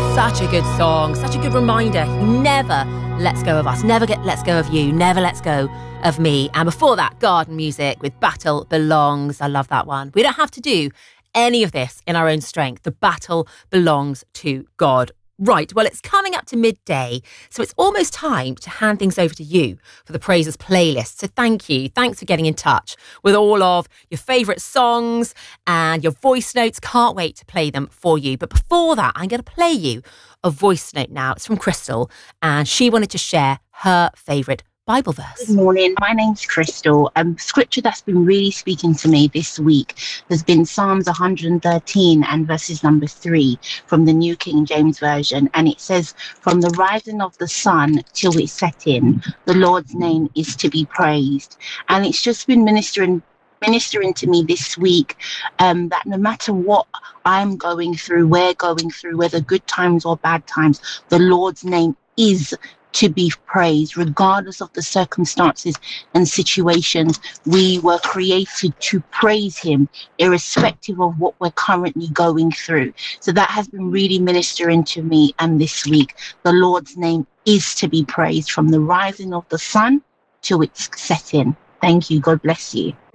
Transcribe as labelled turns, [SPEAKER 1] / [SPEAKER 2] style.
[SPEAKER 1] Such a good song, such a good reminder. He never lets go of us, never lets go of you, never lets go of me. And before that, Garden Music with Battle Belongs. I love that one. We don't have to do any of this in our own strength. The battle belongs to God. Right, well, it's coming up to midday, so it's almost time to hand things over to you for the Praises playlist. So thank you. Thanks for getting in touch with all of your favourite songs and your voice notes. Can't wait to play them for you. But before that, I'm going to play you a voice note now. It's from Crystal, and she wanted to share her favourite Bible verse.
[SPEAKER 2] Good morning. My name's Crystal. Scripture that's been really speaking to me this week has been Psalms 113 and verses number 3 from the New King James Version. And it says, from the rising of the sun till its setting, the Lord's name is to be praised. And it's just been ministering to me this week, that no matter what I'm going through, we're going through, whether good times or bad times, the Lord's name is to be praised, regardless of the circumstances and situations. We were created to praise him, irrespective of what we're currently going through. So that has been really ministering to me this week. The Lord's name is to be praised from the rising of the sun to its setting. Thank you. God bless you.